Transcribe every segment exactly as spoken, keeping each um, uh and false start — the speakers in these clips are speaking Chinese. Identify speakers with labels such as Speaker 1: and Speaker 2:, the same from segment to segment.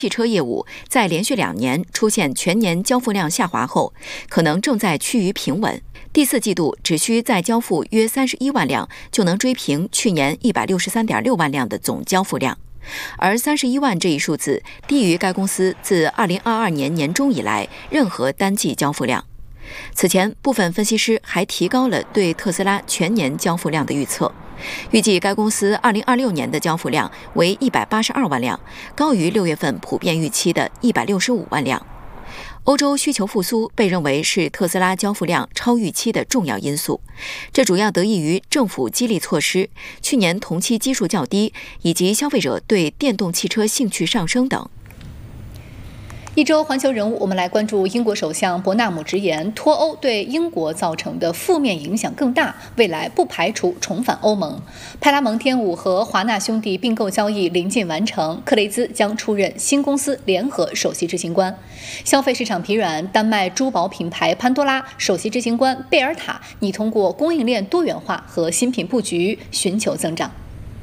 Speaker 1: 汽车业务在连续两年出现全年交付量下滑后，可能正在趋于平稳。第四季度只需再交付约三十一万辆，就能追平去年一百六十三点六万辆的总交付量。而三十一万这一数字低于该公司自二零二二年年中以来任何单季交付量。此前，部分分析师还提高了对特斯拉全年交付量的预测，预计该公司二零二六年的交付量为一百八十二万辆，高于六月份普遍预期的一百六十五万辆。欧洲需求复苏被认为是特斯拉交付量超预期的重要因素，这主要得益于政府激励措施、去年同期基数较低，以及消费者对电动汽车兴趣上升等。
Speaker 2: 一周环球人物，我们来关注英国首相伯纳姆直言，脱欧对英国造成的负面影响更大，未来不排除重返欧盟。派拉蒙天舞和华纳兄弟并购交易临近完成，克雷兹将出任新公司联合首席执行官。消费市场疲软，丹麦珠宝品牌潘多拉首席执行官贝尔塔拟通过供应链多元化和新品布局寻求增长。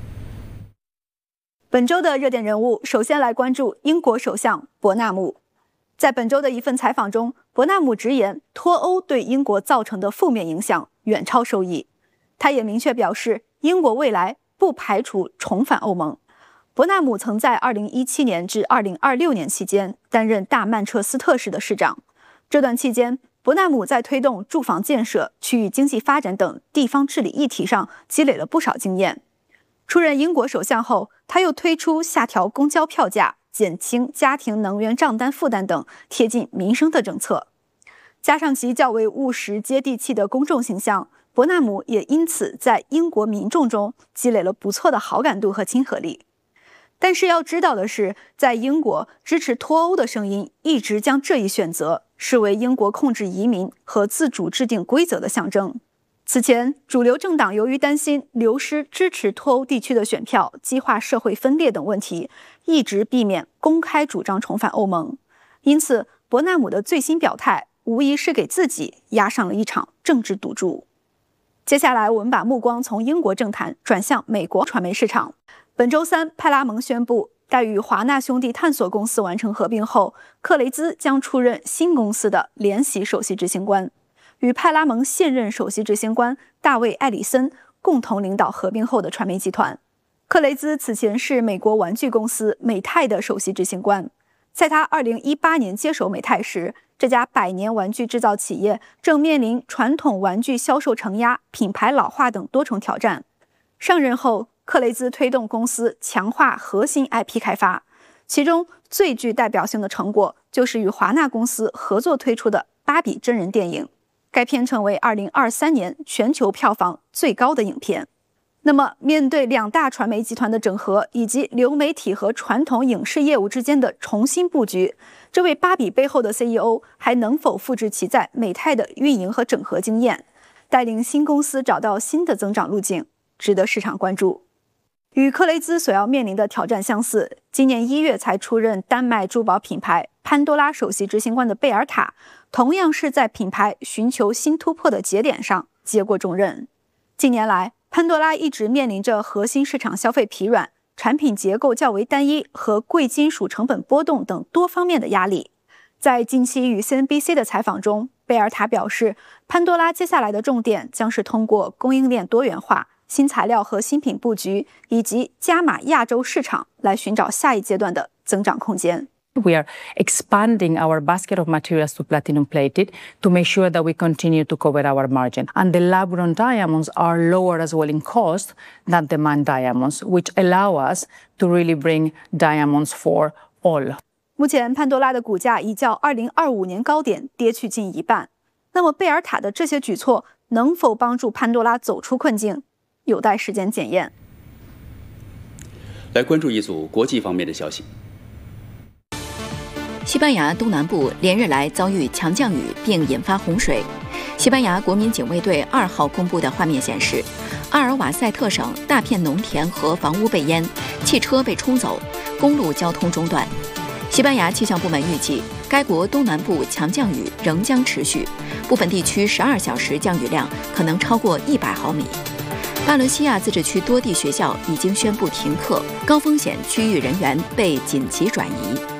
Speaker 3: 本周的热点人物，首先来关注英国首相伯纳姆。在本周的一份采访中，伯纳姆直言，脱欧对英国造成的负面影响远超收益。他也明确表示，英国未来不排除重返欧盟。伯纳姆曾在二零一七年至二零二六年期间担任大曼彻斯特市的市长。这段期间，伯纳姆在推动住房建设、区域经济发展等地方治理议题上积累了不少经验。出任英国首相后，他又推出下调公交票价、减轻家庭能源账单负担等贴近民生的政策。加上其较为务实接地气的公众形象，伯纳姆也因此在英国民众中积累了不错的好感度和亲和力。但是要知道的是，在英国支持脱欧的声音一直将这一选择视为英国控制移民和自主制定规则的象征。此前，主流政党由于担心流失支持脱欧地区的选票、激化社会分裂等问题，一直避免公开主张重返欧盟。因此，伯纳姆的最新表态无疑是给自己押上了一场政治赌注。接下来，我们把目光从英国政坛转向美国传媒市场。本周三，派拉蒙宣布，待与华纳兄弟探索公司完成合并后，克雷兹将出任新公司的联席首席执行官。与派拉蒙现任首席执行官大卫·艾里森共同领导合并后的传媒集团。克雷兹此前是美国玩具公司美泰的首席执行官。在他二零一八年接手美泰时，这家百年玩具制造企业正面临传统玩具销售承压、品牌老化等多重挑战。上任后，克雷兹推动公司强化核心 I P 开发，其中最具代表性的成果就是与华纳公司合作推出的芭比真人电影。该片成为二零二三年全球票房最高的影片。那么，面对两大传媒集团的整合，以及流媒体和传统影视业务之间的重新布局，这位芭比背后的 C E O 还能否复制其在美泰的运营和整合经验，带领新公司找到新的增长路径，值得市场关注。与克雷兹所要面临的挑战相似，今年一月才出任丹麦珠宝品牌潘多拉首席执行官的贝尔塔，同样是在品牌寻求新突破的节点上接过重任。近年来，潘多拉一直面临着核心市场消费疲软、产品结构较为单一和贵金属成本波动等多方面的压力。在近期与 C N B C 的采访中，贝尔塔表示，潘多拉接下来的重点将是通过供应链多元化、新材料和新品布局，以及加码亚洲市场来寻找下一阶段的增长空间。
Speaker 4: We are expanding our basket of materials to platinum plated to make sure that we continue to cover our margin. And the lab-grown diamonds are lower as well in cost than demand diamonds, which allow us to really bring diamonds for all.
Speaker 3: 目前，潘多拉的股价已较二零二五年高点跌去近一半。那么，贝尔塔的这些举措能否帮助潘多拉走出困境，有待时间检验。
Speaker 5: 来关注一组国际方面的消息。
Speaker 1: 西班牙东南部连日来遭遇强降雨并引发洪水。西班牙国民警卫队二号公布的画面显示，阿尔瓦塞特省大片农田和房屋被淹，汽车被冲走，公路交通中断。西班牙气象部门预计，该国东南部强降雨仍将持续，部分地区十二小时降雨量可能超过一百毫米。巴伦西亚自治区多地学校已经宣布停课，高风险区域人员被紧急转移。